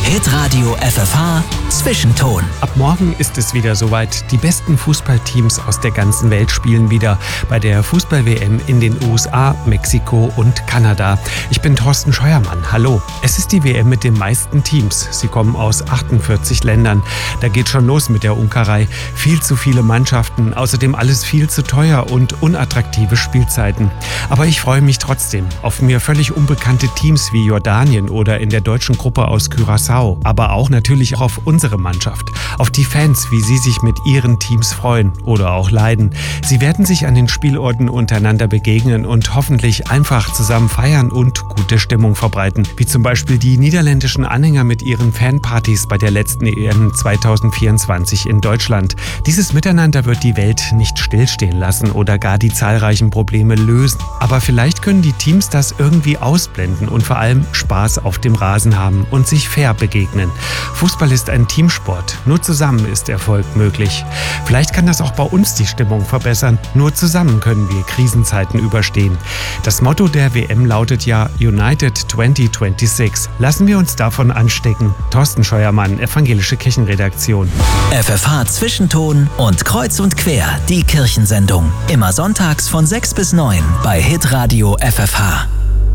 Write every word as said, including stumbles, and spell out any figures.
Hitradio F F H Zwischenton. Ab morgen ist es wieder soweit. Die besten Fußballteams aus der ganzen Welt spielen wieder bei der Fußball-W M in den U S A, Mexiko und Kanada. Ich bin Thorsten Scheuermann. Hallo. Es ist die W M mit den meisten Teams. Sie kommen aus achtundvierzig Ländern. Da geht schon los mit der Unkerei. Viel zu viele Mannschaften, außerdem alles viel zu teuer und unattraktive Spielzeiten. Aber ich freue mich trotzdem auf mir völlig unbekannte Teams wie Jordanien oder in der deutschen Gruppe aus Curaçao. Aber auch natürlich auch auf unsere Mannschaft, auf die Fans, wie sie sich mit ihren Teams freuen oder auch leiden. Sie werden sich an den Spielorten untereinander begegnen und hoffentlich einfach zusammen feiern und gute Stimmung verbreiten, wie zum Beispiel die niederländischen Anhänger mit ihren Fanpartys bei der letzten E M zwanzig vierundzwanzig in Deutschland. Dieses Miteinander wird die Welt nicht stillstehen lassen oder gar die zahlreichen Probleme lösen. Aber vielleicht können die Teams das irgendwie ausblenden und vor allem Spaß auf dem Rasen haben und sich fair begegnen. Fußball ist ein Teamsport. Nur zusammen ist Erfolg möglich. Vielleicht kann das auch bei uns die Stimmung verbessern. Nur zusammen können wir Krisenzeiten überstehen. Das Motto der W M lautet ja United zwanzig sechsundzwanzig. Lassen wir uns davon anstecken. Thorsten Scheuermann, Evangelische Kirchenredaktion. F F H Zwischenton und Kreuz und Quer, die Kirchensendung. Immer sonntags von sechs bis neun bei Hitradio F F H.